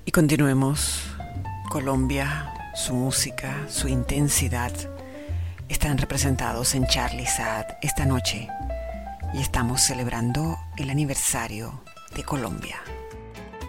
Y continuemos. Colombia, su música, su intensidad están representados en Charly Sad esta noche y estamos celebrando el aniversario de Colombia.